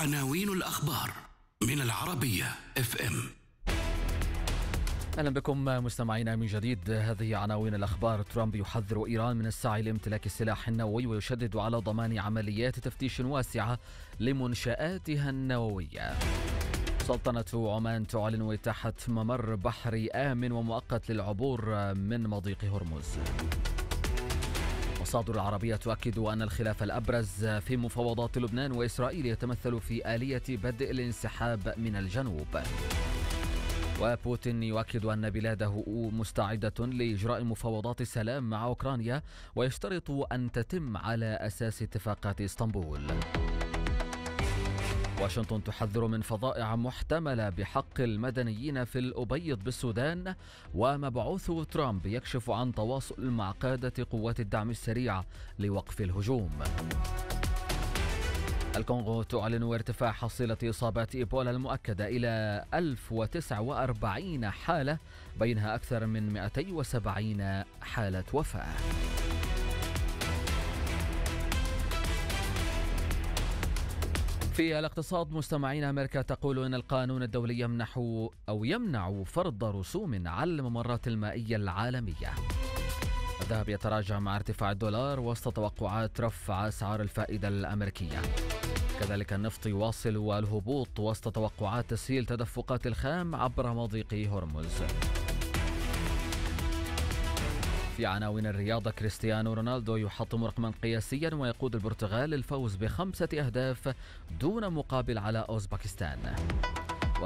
عناوين الأخبار من العربية FM. أهلا بكم مستمعينا من جديد. هذه عناوين الأخبار. ترامب يحذر إيران من السعي لامتلاك السلاح النووي ويشدد على ضمان عمليات تفتيش واسعة لمنشآتها النووية. سلطنة عمان تعلن إتاحة ممر بحري آمن ومؤقت للعبور من مضيق هرمز. مصادر العربية تؤكد أن الخلاف الأبرز في مفاوضات لبنان وإسرائيل يتمثل في آلية بدء الانسحاب من الجنوب. وبوتين يؤكد أن بلاده مستعدة لإجراء مفاوضات سلام مع أوكرانيا ويشترط أن تتم على أساس اتفاقات اسطنبول. واشنطن تحذر من فظائع محتملة بحق المدنيين في الأبيض بالسودان. ومبعوث ترامب يكشف عن تواصل مع قادة قوات الدعم السريع لوقف الهجوم. الكونغو تعلن ارتفاع حصيلة إصابات إيبولا المؤكدة إلى 1049 حالة، بينها أكثر من 270 حالة وفاة. في الاقتصاد مستمعين، أمريكا تقول أن القانون الدولي يمنع فرض رسوم على الممرات المائية العالمية. الذهب يتراجع مع ارتفاع الدولار وسط توقعات رفع أسعار الفائدة الأمريكية. كذلك النفط يواصل الهبوط وسط توقعات تسهيل تدفقات الخام عبر مضيق هرمز. في عناوين الرياضة، كريستيانو رونالدو يحطم رقما قياسيا ويقود البرتغال للفوز ب5 أهداف دون مقابل على أوزبكستان.